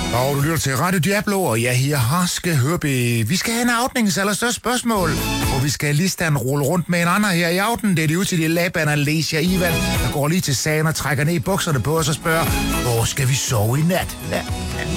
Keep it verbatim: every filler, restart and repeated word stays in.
Og du lytter til Radio Diablo, og jeg her Harske Hørby. Vi skal have en aftenings allerstørste spørgsmål, og vi skal lige stand rulle rundt med en anden her i aften. Det er det ud til de Laban og Lesia Ivan, der går lige til sagen og trækker ned i bukserne på os og spørger, hvor skal vi sove i nat? Ja.